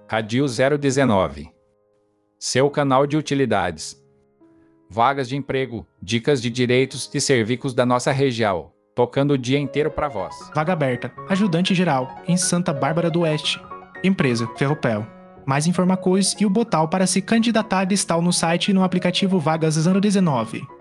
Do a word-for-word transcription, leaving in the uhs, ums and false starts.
Radio zero dezenove. Seu canal de utilidades. Vagas de emprego, dicas de direitos e serviços da nossa região, tocando o dia inteiro para vós. Vaga aberta, ajudante geral, em Santa Bárbara do Oeste. Empresa, Ferropel. Mais informações e o botão para se candidatar está no site e no aplicativo Vagas zero dezenove.